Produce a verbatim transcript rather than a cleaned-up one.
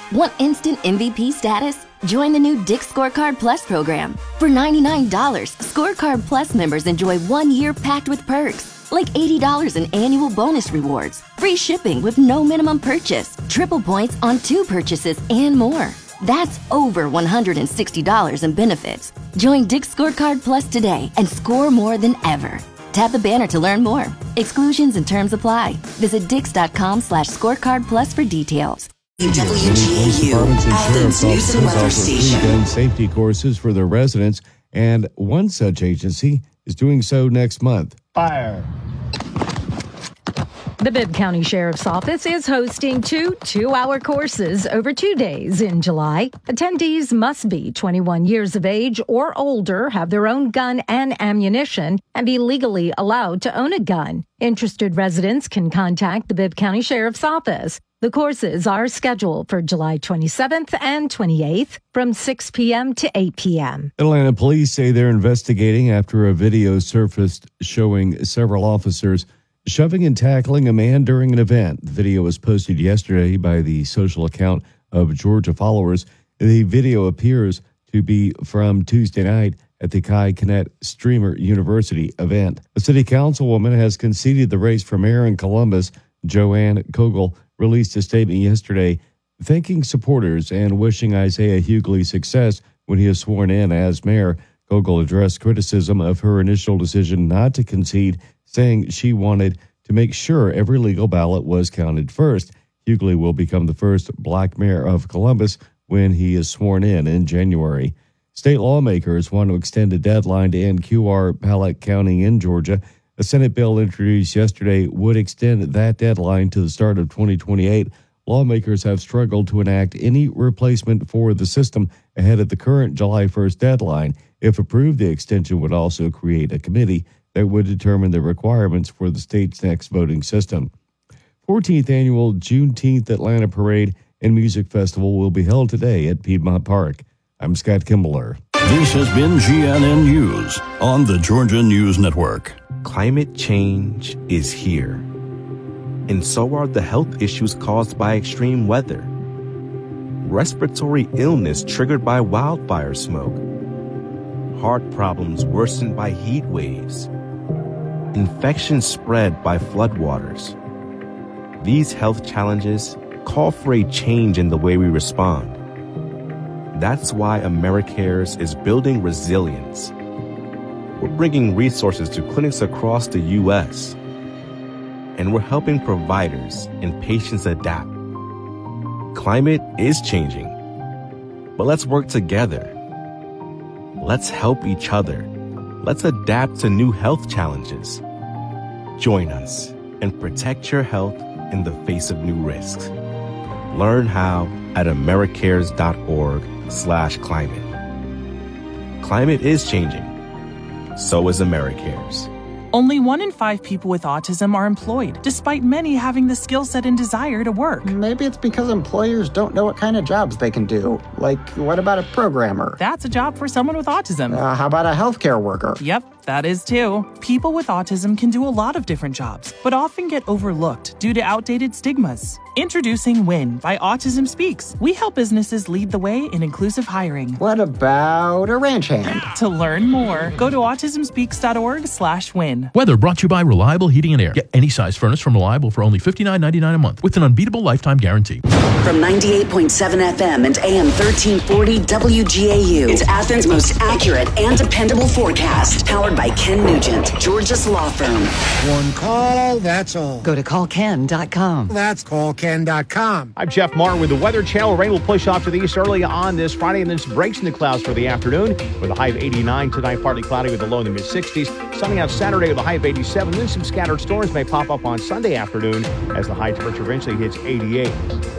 Want instant M V P status? Join the new Dick's Scorecard Plus program. For ninety-nine dollars, Scorecard Plus members enjoy one year packed with perks, like eighty dollars in annual bonus rewards, free shipping with no minimum purchase, triple points on two purchases, and more. That's over one hundred sixty dollars in benefits. Join Dick's Scorecard Plus today and score more than ever. Tap the banner to learn more. Exclusions and terms apply. Visit dix.com slash scorecard plus for details. W G A U, Athens News and Weather Station. Gun safety courses for their residents, and one such agency is doing so next month. Fire. The Bibb County Sheriff's Office is hosting two two-hour courses over two days in July. Attendees must be twenty-one years of age or older, have their own gun and ammunition, and be legally allowed to own a gun. Interested residents can contact the Bibb County Sheriff's Office. The courses are scheduled for July twenty-seventh and twenty-eighth from six p.m. to eight p.m. Atlanta police say they're investigating after a video surfaced showing several officers shoving and tackling a man during an event. The video was posted yesterday by the social account of Georgia Followers. The video appears to be from Tuesday night at the Kai Kennett Streamer University event. A city councilwoman has conceded the race for mayor in Columbus. Joanne Kogel released a statement yesterday thanking supporters and wishing Isaiah Hughley success when he is sworn in as mayor. Kogel addressed criticism of her initial decision not to concede, saying she wanted to make sure every legal ballot was counted first. Hughley will become the first black mayor of Columbus when he is sworn in in January. State lawmakers want to extend the deadline to end Q R ballot counting in Georgia. A Senate bill introduced yesterday would extend that deadline to the start of twenty twenty-eight. Lawmakers have struggled to enact any replacement for the system ahead of the current July first deadline. If approved, the extension would also create a committee that would determine the requirements for the state's next voting system. fourteenth Annual Juneteenth Atlanta Parade and Music Festival will be held today at Piedmont Park. I'm Scott Kimbler. This has been G N N News on the Georgia News Network. Climate change is here, and so are the health issues caused by extreme weather. Respiratory illness triggered by wildfire smoke, heart problems worsened by heat waves, infections spread by floodwaters. These health challenges call for a change in the way we respond. That's why AmeriCares is building resilience. We're bringing resources to clinics across the U S, and we're helping providers and patients adapt. Climate is changing, but let's work together. Let's help each other. Let's adapt to new health challenges. Join us and protect your health in the face of new risks. Learn how at americares.org slash climate. Climate is changing. So is AmeriCares. Only one in five people with autism are employed, despite many having the skill set and desire to work. Maybe it's because employers don't know what kind of jobs they can do. Like, what about a programmer? That's a job for someone with autism. Uh, how about a healthcare worker? Yep, that is too. People with autism can do a lot of different jobs, but often get overlooked due to outdated stigmas. Introducing WIN by Autism Speaks. We help businesses lead the way in inclusive hiring. What about a ranch hand? To learn more, go to autismspeaks.org slash win. Weather brought to you by Reliable Heating and Air. Get any size furnace from Reliable for only fifty-nine ninety-nine a month with an unbeatable lifetime guarantee. From ninety-eight point seven F M and A M thirteen forty W G A U, it's Athens' most accurate and dependable forecast. Powered by Ken Nugent, Georgia's law firm. One call, that's all. Go to call ken dot com. That's call ken dot com. I'm Jeff Martin with the Weather Channel. Rain will push off to the east early on this Friday and then some breaks in the clouds for the afternoon with a high of eighty-nine tonight, partly cloudy with a low in the mid sixties. Sunny out Saturday with a high of eighty-seven. Then some scattered storms may pop up on Sunday afternoon as the high temperature eventually hits eighty-eight.